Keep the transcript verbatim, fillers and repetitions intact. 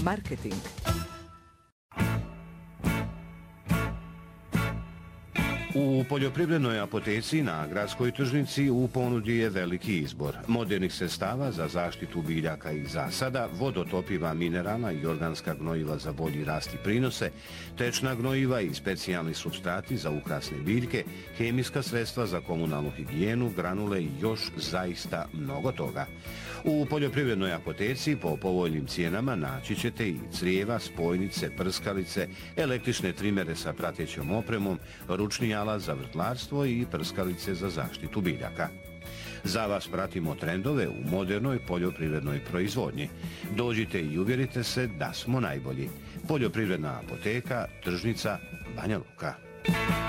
Marketing. U poljoprivrednoj apoteci na gradskoj tržnici u ponudi je veliki izbor modernih sredstava za zaštitu biljaka i zasada, vodotopiva, mineralna i organska gnojiva za bolji rast i prinose, tečna gnojiva i specijalni supstrati za ukrasne biljke, hemijska sredstva za komunalnu higijenu, granule i još zaista mnogo toga. U poljoprivrednoj apoteci po povoljnim cijenama naći ćete i crijeva, spojnice, prskalice, električne trimere sa pratećom opremom, ručni alat za vrtlarstvo i prskalice za zaštitu biljaka. Za vas pratimo trendove u modernoj poljoprivrednoj proizvodnji. Dođite i uvjerite se da smo najbolji. Poljoprivredna apoteka, tržnica, Banja Luka.